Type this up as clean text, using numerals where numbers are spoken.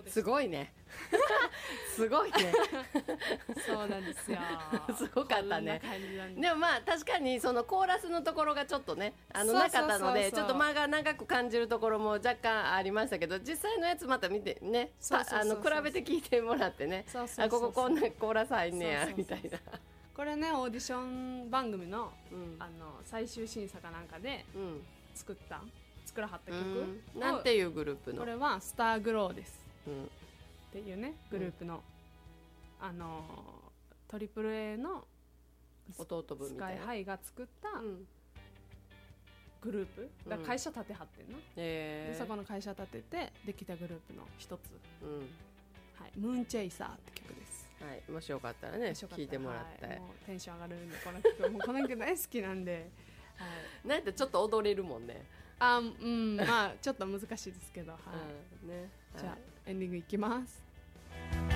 うですすごいねすごいねそうなんですよすごかったね。 こんな感じなんででもまあ確かにそのコーラスのところがちょっとねそうそうなかったのでそうそうちょっと間が長く感じるところも若干ありましたけど、実際のやつまた見てねそうそうそうそう比べて聞いてもらってね、 そうそうそうそうあこここんなコーラス入んねやそうそうそうみたいな。 これねオーディション番組の、 うん最終審査かなんかでうん作らはった曲、 うんなんていうグループのこれはスターグローですうんっていうねグループの、トリプル A の弟分スみたいな。 カイハイが作ったうんグループだから会社立てはってんな、でそこの会社立ててできたグループの一つ、 うんはい、ムーンチェイサーって曲ですはい、もしよかったらねもしよかった聞いてもらって、 はい、もうテンション上がるんでこの曲もうこの曲大好きなんで、はい、 なんてちょっと踊れるもんね。 まあちょっと難しいですけど、はいうんね、 じゃあはいエンディングいきます。